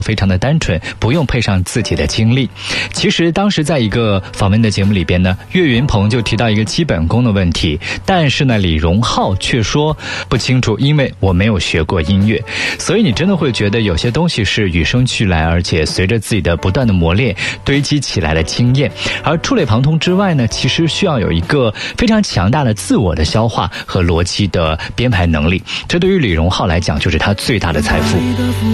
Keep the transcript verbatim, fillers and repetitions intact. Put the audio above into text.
非常的单纯，不用配上自己的经历。其实当时在一个访问的节目里边呢，岳云鹏就提到一个基本功的问题，但是呢李荣浩却说不清楚，因为我没有学过音乐。所以你真的会觉得有些东西是与生俱来，而且随着自己的不断的磨练堆积起来的经验。而触类旁通之外呢，其实需要有一个非常强大的自我的消化和逻辑的编排能力，这对于李荣浩来讲就是他最大的财富。